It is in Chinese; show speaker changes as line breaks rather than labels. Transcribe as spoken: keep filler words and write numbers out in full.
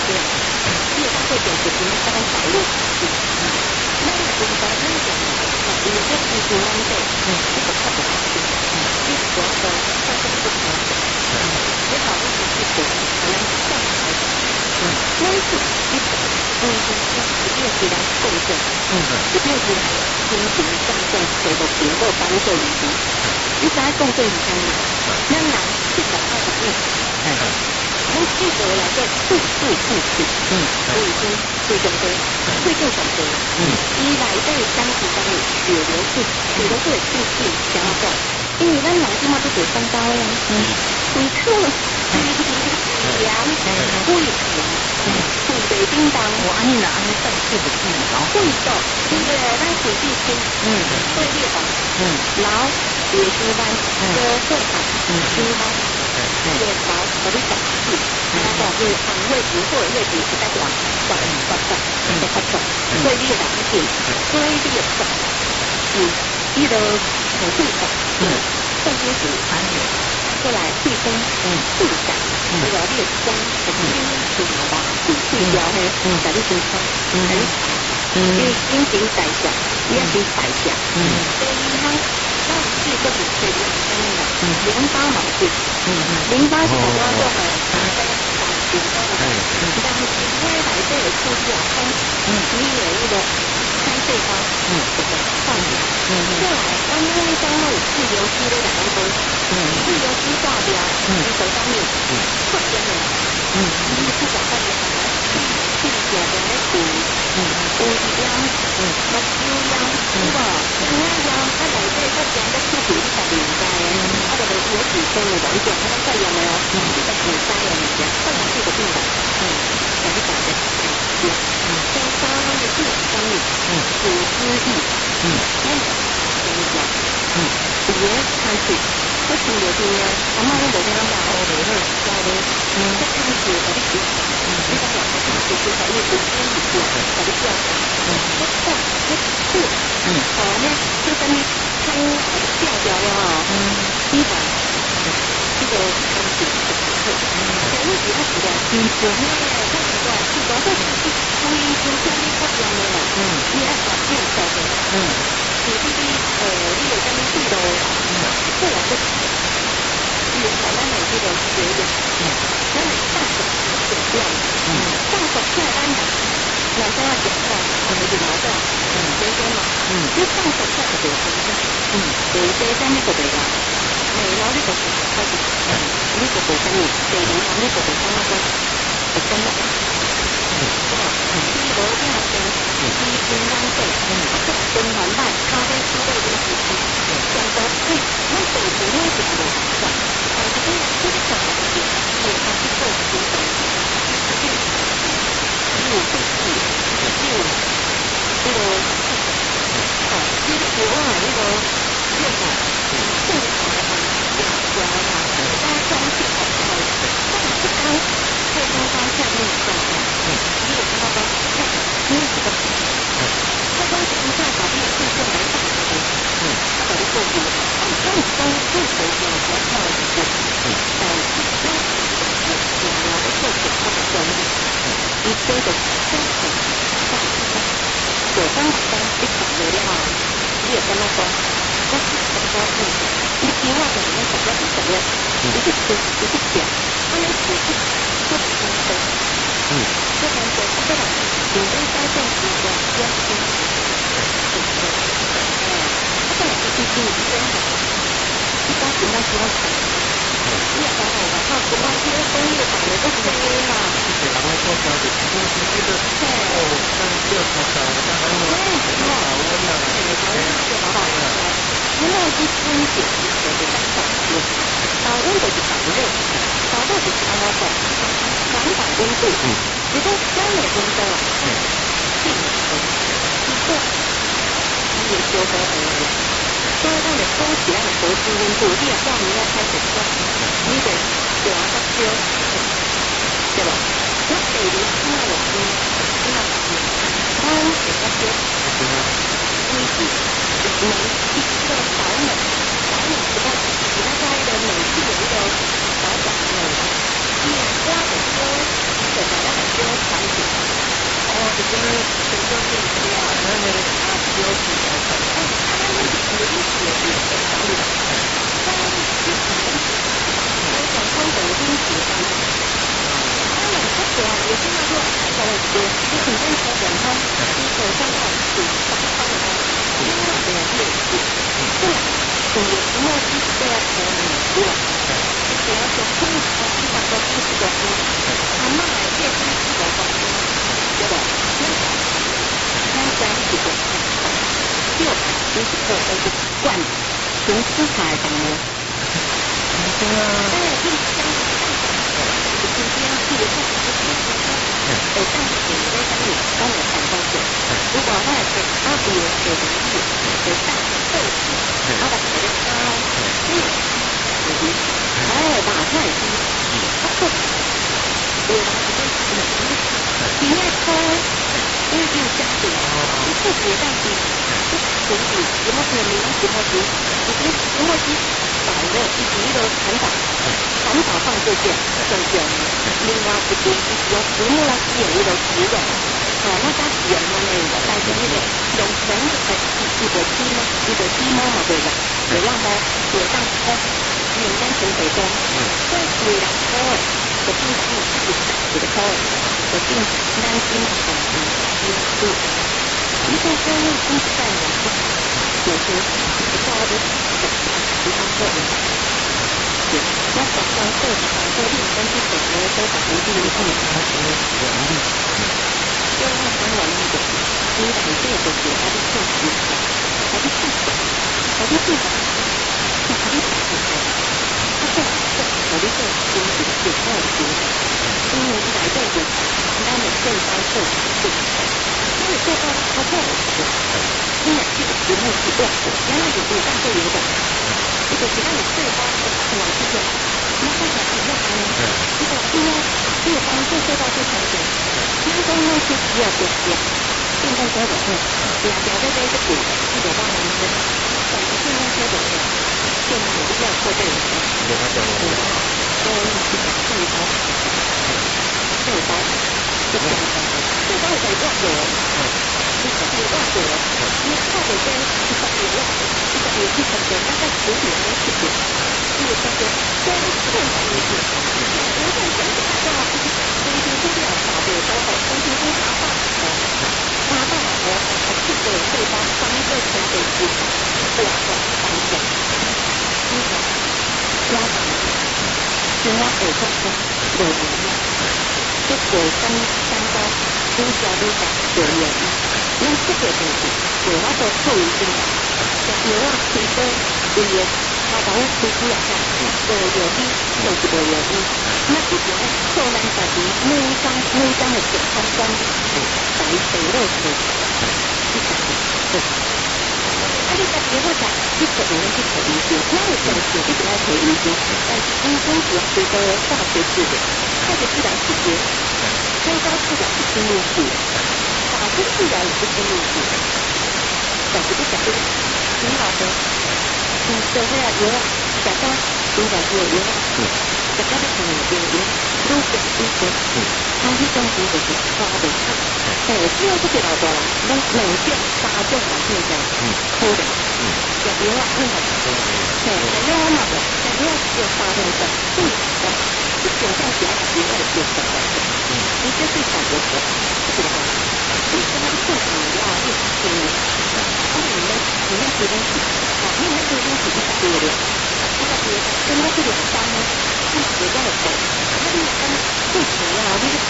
对啊，你有当过电视机，当导入，那你不知道那个，因为这是中央的，这个它不好听，这是主要的，它是不好的，也好多是去做，可能上台的，那一次一次，嗯，就是这个是来共振，嗯，这个是来平平上正，随着平过帮助你的，你知道共振是啥吗？咱人七十二个亿，咱这个来做数字数字，嗯，所以说最重要，最重要的，嗯，伊内底当时当的血流素，血流素的数字怎么讲？因为咱人即马都做三高呀，嗯，胃口，凉，胃疼，肚子叮当，我安尼啦，安尼上次不记哦，胃道，因为咱水地区，嗯，会裂哦，嗯，然后也是咱个会啊，嗯，是咱。这个毛和你讲是，然后是肠胃不或者胃部是在往往往上在发出，所以你的两件，所以这个是你的口吐法，嗯，肾结石含有，过来对风，嗯，对感，这个裂风，很轻是吧？是对标嘿，嗯，在你身上，嗯，嗯，因为进行代谢，也是代谢，嗯，所以它。那是个是水的方面的，淋巴毛病，淋巴是主要做很很多打结的，但是因为来这里出去啊，它你有那个开肺包，嗯，这个放下，嗯，过来，咱们那张路自由基的两个都，嗯，自由基挂标，嗯，手上面，嗯，特别的，嗯，你是找到的，去写的那股，嗯，乌央，嗯，那乌央，是吧？那央，它来这个讲的是属于在领带，它的有几分的，一点它在有没有？嗯，这个古代的那个，当然是个病的，嗯，讲一讲的，嗯，嗯，相当的是生理，嗯，古之意，嗯，那么怎么讲？嗯，也开始，我听到听啊，阿妈都无听到我的那教的，嗯，这开始我的学，嗯，你讲我开始学才艺古之意的，我的教，嗯，我讲我是，嗯，哦，那就跟你。他调调了哈，嗯，基本这个东西是不错，嗯，所以主要是在听说呢，他是在是主要是是注意听注意发表的了，嗯，你要把介绍的，嗯，你这个呃，你有跟记录，嗯，这两个有台湾的这个学员，嗯，那你上手是这样的，嗯，上手下单的。男生要讲话，我们就矛盾，嗯，学生嘛，嗯，就上手下的对学生，嗯，对学生那个对啦，哎，然后那个是开始，嗯，那个对生你，对人家那个对生那个，对生那个，嗯，是吧？嗯，第一个这样子，嗯，第一天浪费，嗯，这个跟完蛋，咖啡咖啡这个事情，嗯，讲到对，那手机那个是不是？但是这个这个小孩子，也他是做主的，是这个。六岁四，六那个哦，那个国外那个六个正常的话，两家嘛，大家相信好不好？但是不刚最终发现那个状况，你有看到吗？你有这个，他当时一下把这个事情来大的，嗯，他把它做出来，他们刚刚入手的时候才看到一个，嗯，呃，那那我们的做出他的专利。你这个真很大的，我当时一考虑的话，你也跟他说，我是差不多嗯，你听话的人怎么怎么样，一个是一个讲，他们只是做的很多，嗯，做很多，他这个你应该正是的，要听，对不对？哎，他这个是第一真的，一般情况情况下。你也讲好了，他不光是公益的，也都是公益嘛。对，然后做出来的公司这个，哦，像这个他讲的，他还有什么保温啊？对，保温是好好的。因为是分解是可以来保温，保温就是保热，保热就是安怎讲？两百温度，嗯，如果三百温度啊，嗯，这个一个，它也就和呃。所以咱的高起咱的核心温度，你也报名要开始说，你得调较少，对吧？那第二天我是你要注意，咱比较少，位置每一个保暖，保暖这个其他家的每次有一个保暖的，你刮的多，或者咱的多。 成功变对啊，
那那个他只有几条船，
哎，他那个有一些是很少的，但是可能我想说的东西上，他们不管也是那种海上的多，就很多小人哈，你手上到是上方的哈，另外的也是，对啊，我有时候是这样说的，对吧？只要说空的话，一般都是这个空，他们来这边是这个空，对吧？那那在这个六百五十个都是灌纯资产的呢。
对啊。
哎，就是相当于今天是一个是呃，但是你在上面帮我看到的，如果我是阿比有有能力的大豆子，阿把这个高，嗯，嗯，哎，把快递，他不，我拿这个是你要开，因为就相对，你不觉得是，就纯属什么是名什么是，已经什么是摆了一直都很少。很少放这件这件，另外一边是有石墨是有那种石的，哦，那它石的那个，但是那个用绳子的一个鸡呢，一个鸡毛嘛对吧？有让它有让它原单成水中，所以有两颗，我并不是自己打的颗，我并担心很因素。一个生物不是在我们有时不知道的地方做的。那早上做的早做力跟这种呢，都把成绩一共拿成了人力，因为很容易的，你很对的给他的做题，他的做法，他的做法，是他的做法，他做做我的做经济是做经济，因为来这个，他们最高做做，因为做到他做的时候，因为这个题目是对的，原来就是当做有的。这个只要你对方往这个，那或者是要呢，这个因为对方就做到这程度，那中央是只有表表，现在说的是表表在这个股，这个当然是，但是现在说的是，现在有必要做这个，
有他讲的，
所以这个最高，最高，这个最高得多少人？你可以多少人？你看得跟一个比例。也是很多，大概十几年前，因为这个虽然是很容易，我很想给大家就是所以就是这样搞的，包括重新去拿到哦，拿到我这个对方方这层的是不要说方向，那个家长只要耳朵说有能力，就鬼跟三高都叫都讲有原因，那这个东西我要做后遗症。有啊，其实也他把我推出来看，的原因就是的原因。那不仅后来在于那一张那一张的简单单在于谁认识，一讲对。啊，你在别个讲，你可能是可理解，那我讲解就比较可理解，但是因中国学的化学系的，或者自然数学，高高自然是进入系，法科自然也是进入系，但是不讲这个。挺好的，嗯，对，会啊，有啊，假装情感是有啊，嗯，假装的可能有有，都讲一些，嗯，他是中国的是花的，哎，只要这个老多了，能能见大众来现在，嗯，可的，嗯，有有啊，很好，对，还有那个，还有有发生的，嗯，的，这种像比较奇怪的现象的，嗯，你这是感觉的，是吧？你跟他的共同要一起经历。你们你们这东西，啊，你们这东西是多的，那个别的，跟那这个单呢，是别的的，那你跟不同啊，那个